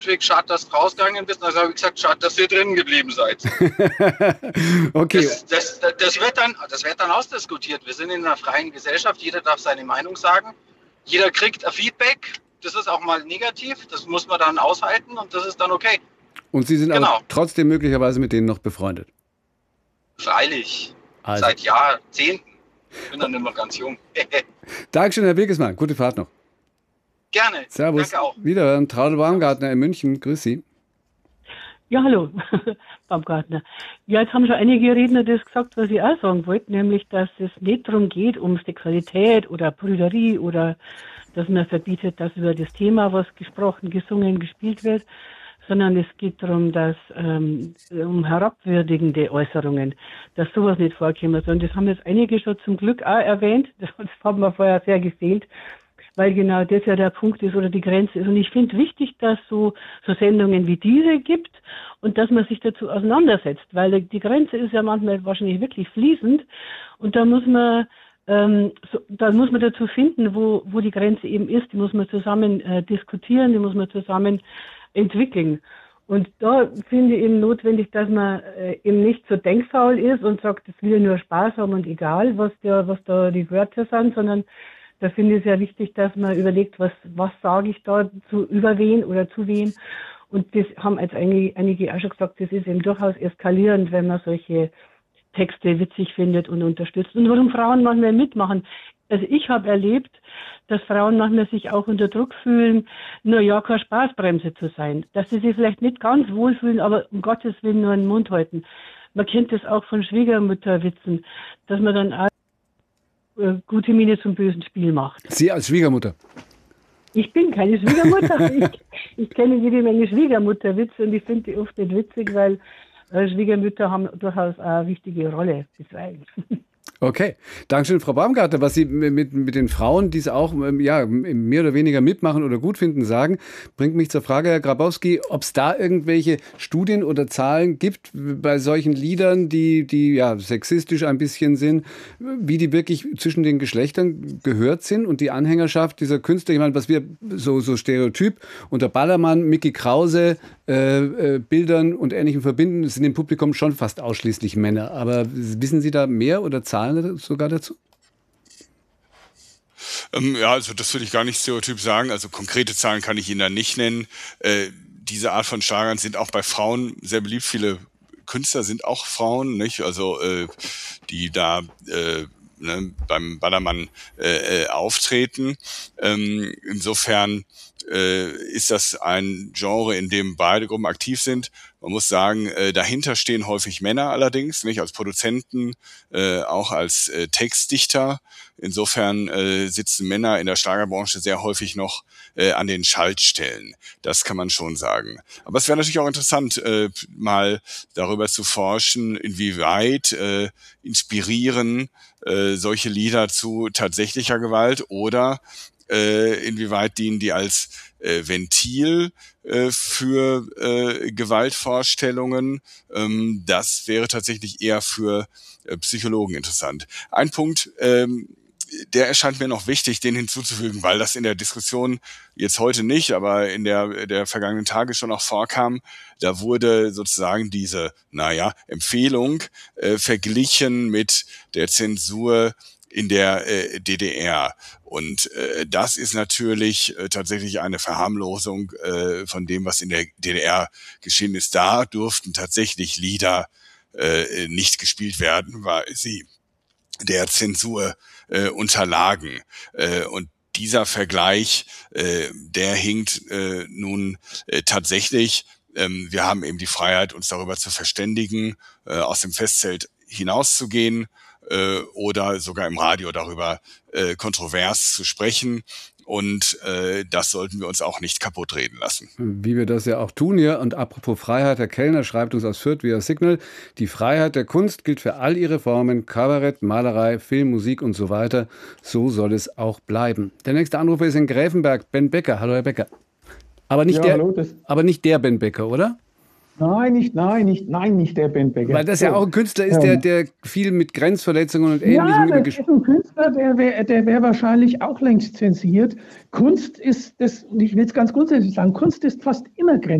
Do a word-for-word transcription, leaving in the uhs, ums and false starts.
schade, dass du rausgegangen bist. Also habe ich gesagt, schade, dass ihr drinnen geblieben seid. Okay. Das, das, das, das, wird dann, das wird dann ausdiskutiert. Wir sind in einer freien Gesellschaft, jeder darf seine Meinung sagen. Jeder kriegt ein Feedback. Das ist auch mal negativ, das muss man dann aushalten und das ist dann okay. Und Sie sind Genau. aber trotzdem möglicherweise mit denen noch befreundet? Freilich. Also. Seit Jahrzehnten. Ich bin dann immer ganz jung. Dankeschön, Herr Wegesmann. Gute Fahrt noch. Gerne. Servus. Danke auch. Wiederhören. Traudl Baumgartner in München. Grüß Sie. Ja, hallo, Baumgartner. Ja, jetzt haben schon einige Redner das gesagt, was ich auch sagen wollte, nämlich, dass es nicht darum geht, um Sexualität oder Brüderie oder dass man verbietet, dass über das Thema was gesprochen, gesungen, gespielt wird, sondern es geht darum, dass ähm, um herabwürdigende Äußerungen, dass sowas nicht vorkommt. Und das haben jetzt einige schon zum Glück auch erwähnt, das hat mir vorher sehr gefehlt, weil genau das ja der Punkt ist oder die Grenze ist. Und ich finde wichtig, dass so so Sendungen wie diese gibt und dass man sich dazu auseinandersetzt, weil die Grenze ist ja manchmal wahrscheinlich wirklich fließend und da muss man ähm, so, da muss man dazu finden, wo wo die Grenze eben ist. Die muss man zusammen äh, diskutieren, die muss man zusammen entwickeln. Und da finde ich eben notwendig, dass man äh, eben nicht so denkfaul ist und sagt, es will nur Spaß haben und egal, was da was da die Wörter sind, sondern da finde ich es sehr wichtig, dass man überlegt, was, was sage ich da zu, über wen oder zu wem. Und das haben jetzt einige, einige auch schon gesagt, das ist eben durchaus eskalierend, wenn man solche Texte witzig findet und unterstützt. Und warum Frauen manchmal mitmachen. Also ich habe erlebt, dass Frauen manchmal sich auch unter Druck fühlen, nur ja, keine Spaßbremse zu sein. Dass sie sich vielleicht nicht ganz wohlfühlen, aber um Gottes Willen nur den Mund halten. Man kennt das auch von Schwiegermutterwitzen, dass man dann auch gute Miene zum bösen Spiel macht. Sie als Schwiegermutter? Ich bin keine Schwiegermutter. ich, ich kenne jede Menge Schwiegermutterwitze und ich finde die oft nicht witzig, weil äh, Schwiegermütter haben durchaus eine wichtige Rolle bisweilen. Okay, Dankeschön, Frau Baumgartner. Was Sie mit, mit den Frauen, die es auch ja, mehr oder weniger mitmachen oder gut finden, sagen, bringt mich zur Frage, Herr Grabowski, ob es da irgendwelche Studien oder Zahlen gibt bei solchen Liedern, die, die ja sexistisch ein bisschen sind, wie die wirklich zwischen den Geschlechtern gehört sind und die Anhängerschaft dieser Künstler. Ich meine, was wir so, so stereotyp unter Ballermann, Mickey Krause, äh, äh, Bildern und Ähnlichem verbinden, sind im Publikum schon fast ausschließlich Männer. Aber wissen Sie da mehr oder Zahlen sogar dazu? Ähm, ja, also das würde ich gar nicht stereotyp sagen. Also konkrete Zahlen kann ich Ihnen da nicht nennen. Äh, diese Art von Schlagern sind auch bei Frauen sehr beliebt. Viele Künstler sind auch Frauen, nicht? Also äh, die da äh, ne, beim Ballermann äh, auftreten. Ähm, insofern äh, ist das ein Genre, in dem beide Gruppen aktiv sind. Man muss sagen, äh, dahinter stehen häufig Männer allerdings, nicht als Produzenten, äh, auch als äh, Textdichter. Insofern äh, sitzen Männer in der Schlagerbranche sehr häufig noch äh, an den Schaltstellen. Das kann man schon sagen. Aber es wäre natürlich auch interessant, äh, mal darüber zu forschen, inwieweit äh, inspirieren äh, solche Lieder zu tatsächlicher Gewalt oder äh, inwieweit dienen die als äh, Ventil äh, für äh, Gewaltvorstellungen. Ähm, das wäre tatsächlich eher für äh, Psychologen interessant. Ein Punkt, ähm, der erscheint mir noch wichtig, den hinzuzufügen, weil das in der Diskussion jetzt heute nicht, aber in der, der vergangenen Tage schon noch vorkam. Da wurde sozusagen diese, naja, Empfehlung äh, verglichen mit der Zensur in der äh, D D R. Und äh, das ist natürlich äh, tatsächlich eine Verharmlosung äh, von dem, was in der D D R geschehen ist. Da durften tatsächlich Lieder äh, nicht gespielt werden, weil sie der Zensur äh, unterlagen. Äh, und dieser Vergleich, äh, der hinkt äh, nun äh, tatsächlich. Ähm, wir haben eben die Freiheit, uns darüber zu verständigen, äh, aus dem Festzelt hinauszugehen, oder sogar im Radio darüber äh, kontrovers zu sprechen. Und äh, das sollten wir uns auch nicht kaputt reden lassen. Wie wir das ja auch tun hier. Und apropos Freiheit, Herr Kellner schreibt uns aus Fürth via Signal, die Freiheit der Kunst gilt für all ihre Formen, Kabarett, Malerei, Film, Musik und so weiter. So soll es auch bleiben. Der nächste Anrufer ist in Gräfenberg, Ben Becker. Hallo, Herr Becker. Aber nicht, ja, der, hallo, das aber nicht der Ben Becker, oder? Nein, nicht, nein, nicht, nein, nicht der Ben Becker. Weil das so. ja auch ein Künstler ist, der, der viel mit Grenzverletzungen und Ja, Ähnlichem das ist ein Künstler, der wäre der wär wahrscheinlich auch längst zensiert. Kunst ist, das, und ich will es ganz grundsätzlich sagen, Kunst ist fast immer grenzwertig.